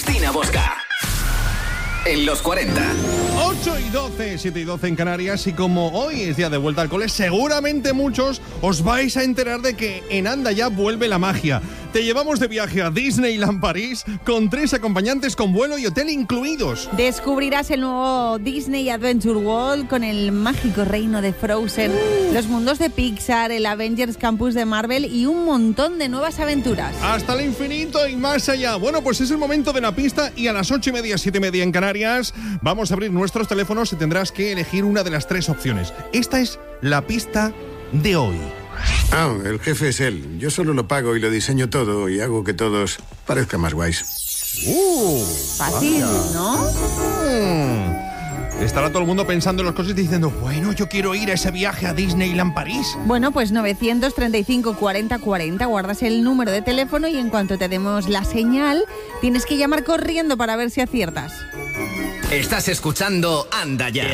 Cristina Bosca. En los 40. 8 y 12, 7 y 12 en Canarias. Y como hoy es día de vuelta al cole, seguramente muchos os vais a enterar de que en Anda Ya vuelve la magia. Te llevamos de viaje a Disneyland París con 3 acompañantes con vuelo y hotel incluidos. Descubrirás el nuevo Disney Adventure World con el mágico reino de Frozen, los mundos de Pixar, el Avengers Campus de Marvel y un montón de nuevas aventuras. Hasta el infinito y más allá. Bueno, pues es el momento de la pista y a las 8:30, 7:30 en Canarias vamos a abrir nuestros teléfonos y tendrás que elegir una de las 3 opciones. Esta es la pista de hoy. Ah, el jefe es él. Yo solo lo pago y lo diseño todo y hago que todos parezcan más guays. Fácil, ¿no? Estará todo el mundo pensando en las cosas y diciendo, bueno, yo quiero ir a ese viaje a Disneyland París. Bueno, pues 935 40 40, guardas el número de teléfono y en cuanto te demos la señal, tienes que llamar corriendo para ver si aciertas. Estás escuchando Anda Ya.